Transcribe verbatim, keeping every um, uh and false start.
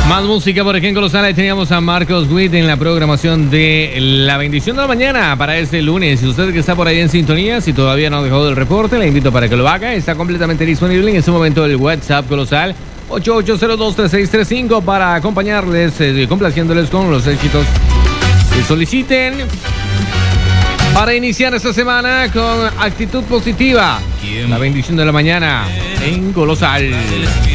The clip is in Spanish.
Más música por aquí en Colosal. Ahí teníamos a Marcos Witt en la programación de La Bendición de la Mañana para este lunes. Si usted que está por ahí en sintonía, si todavía no ha dejado el reporte, le invito para que lo haga. Está completamente disponible en este momento el WhatsApp Colosal ocho ocho cero dos tres seis tres cinco para acompañarles, eh, complaciéndoles con los éxitos que soliciten para iniciar esta semana con actitud positiva. La Bendición de la Mañana en Colosal.